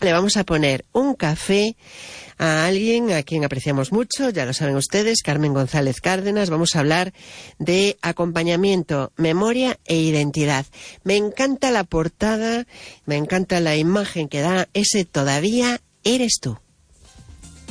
Le vamos a poner un café a alguien a quien apreciamos mucho, ya lo saben ustedes, Carmen González Cárdenas. Vamos a hablar de acompañamiento, memoria e identidad. Me encanta la portada, me encanta la imagen que da ese "Todavía eres tú".